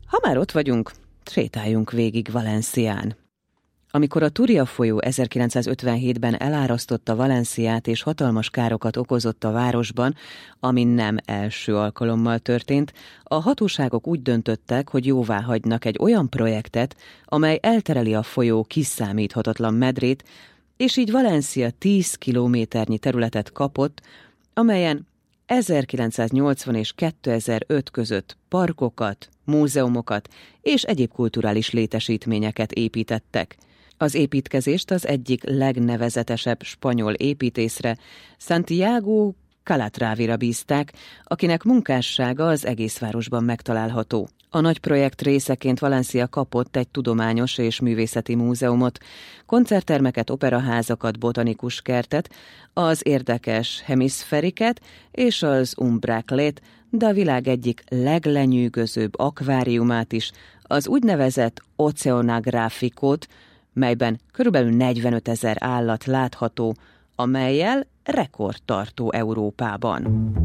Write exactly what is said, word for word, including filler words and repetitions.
Ha már ott vagyunk, sétáljunk végig Valencián. Amikor a Turia folyó ezerkilencszázötvenhétben elárasztotta Valenciát és hatalmas károkat okozott a városban, ami nem első alkalommal történt, a hatóságok úgy döntöttek, hogy jóvá hagynak egy olyan projektet, amely eltereli a folyó kiszámíthatatlan medrét, és így Valencia tíz kilométernyi területet kapott, amelyen ezerkilencszáznyolcvan és kétezer-öt között parkokat, múzeumokat és egyéb kulturális létesítményeket építettek. Az építkezést az egyik legnevezetesebb spanyol építészre, Santiago Calatrávira bízták, akinek munkássága az egész városban megtalálható. A nagy projekt részeként Valencia kapott egy tudományos és művészeti múzeumot, koncerttermeket, operaházakat, botanikus kertet, az érdekes hemiszferiket és az umbráklét, de a világ egyik leglenyűgözőbb akváriumát is, az úgynevezett oceanográfikot, melyben körülbelül negyvenötezer állat látható, amellyel rekordtartó Európában.